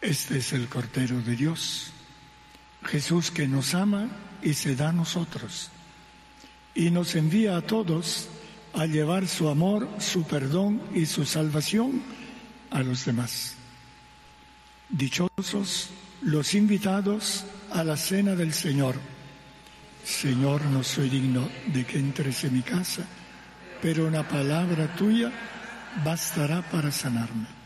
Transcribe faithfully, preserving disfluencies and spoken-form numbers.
Este es el Cordero de Dios, Jesús, que nos ama y se da a nosotros, y nos envía a todos a llevar su amor, su perdón y su salvación a los demás. Dichosos los invitados a la cena del Señor. Señor, no soy digno de que entres en mi casa, pero una palabra tuya bastará para sanarme.